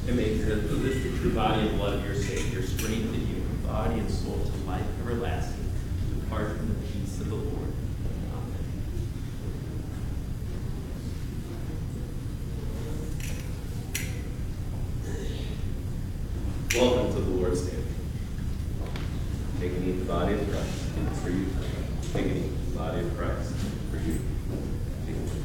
and make this the true body and blood of your Savior, strengthen you in body and soul to life everlasting. Depart from the peace of the Lord. Amen. Welcome to the Lord's table. Take and eat the body of Christ. It's for you. Take and eat the body of Christ. For you. Take and eat.